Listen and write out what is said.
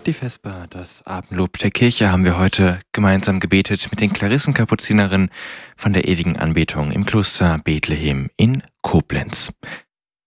Die Vesper, das Abendlob der Kirche, haben wir heute gemeinsam gebetet mit den Klarissenkapuzinerinnen von der ewigen Anbetung im Kloster Bethlehem in Koblenz.